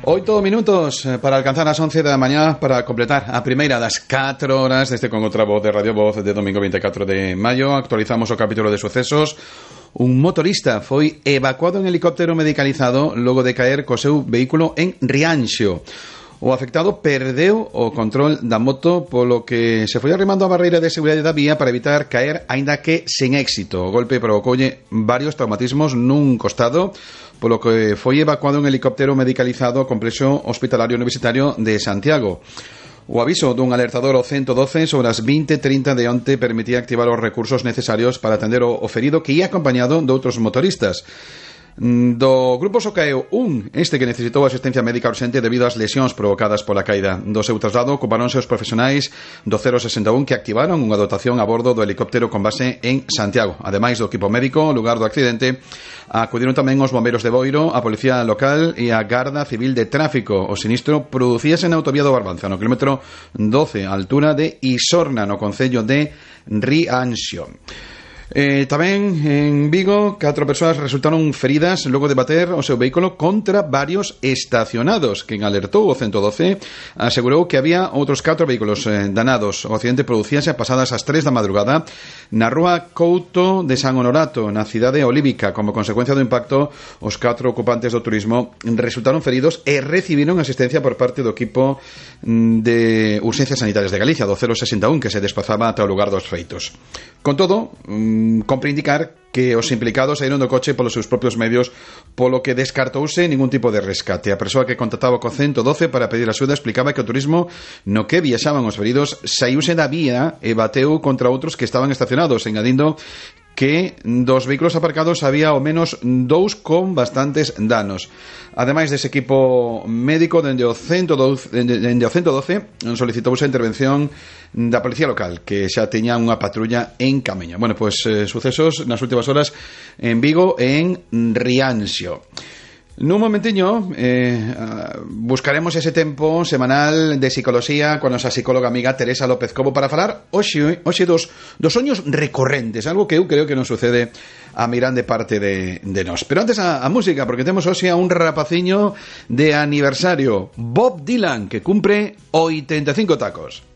8 minutos para alcanzar as 11 da mañá para completar a primeira das 4 horas deste con outra voz de Radio Voz de domingo 24 de maio. Actualizamos o capítulo de sucesos. Un motorista foi evacuado en helicóptero medicalizado logo de caer co seu vehículo en Rianxo. O afectado perdeu o control da moto, polo que se foi arrimando a barreira de seguridade da vía para evitar caer, aínda que sen éxito. O golpe provocoulle varios traumatismos nun costado, polo que foi evacuado en helicóptero medicalizado ao complexo hospitalario universitario de Santiago. O aviso dun alertador ao 112 sobre as 20:30 de onte permitía activar os recursos necesarios para atender o ferido que ia acompañado de outros motoristas. Do grupo só caeu este que necesitou asistencia médica urxente debido ás lesións provocadas pola caída. Do seu traslado ocupáronse os profesionais do 061 que activaron unha dotación a bordo do helicóptero con base en Santiago. Ademais do equipo médico, ao lugar do accidente, acudiron tamén os bombeiros de Boiro, a policía local e a Garda Civil de Tráfico. O sinistro producíase na autovía do Barbanza, no kilómetro 12, a altura de Isorna, no concello de Rianxo. Tamén en Vigo 4 persoas resultaron feridas logo de bater o seu vehículo contra varios estacionados. Quen alertou o 112 asegurou que había outros 4 vehículos danados. O accidente producíase a pasadas as 3 da madrugada na rúa Couto de San Honorato, na cidade olívica. Como consecuencia do impacto, os 4 ocupantes do turismo resultaron feridos e recibiron asistencia por parte do equipo de urxencias sanitarias de Galicia, do 061, que se desplazaba ata o lugar dos feitos. Con todo, compre indicar que os implicados saíron do coche polos seus propios medios, polo que descartouse ningún tipo de rescate. A persoa que contactaba co 112 para pedir axuda explicaba que o turismo no que viaxaban os feridos saíuse da vía e bateu contra outros que estaban estacionados, engadindo que dos vehículos aparcados había ao menos 2 con bastantes danos. Ademais dese equipo médico, dende o 112 solicitouse a intervención da policía local, que xa tiña unha patrulla en camiño. Bueno, pois sucesos nas últimas horas en Vigo e en Rianxo. Nun momentiño buscaremos ese tempo semanal de psicología con nosa psicóloga amiga Teresa López Cobo para falar hoxe dos soños recorrentes, algo que eu creo que non sucede a mirande parte de nós. Pero antes a música, porque temos hoxe a un rapaciño de aniversario, Bob Dylan, que cumpre 85 tacos.